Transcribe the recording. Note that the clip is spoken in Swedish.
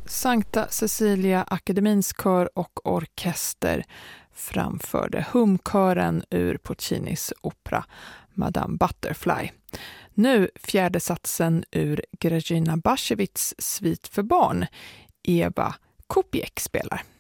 Sankta Cecilia Akademins kör och orkester framförde humkören ur Puccinis opera Madame Butterfly. Nu fjärde satsen ur Grażyna Baszewicz svit för barn. Eva Kupiek spelar.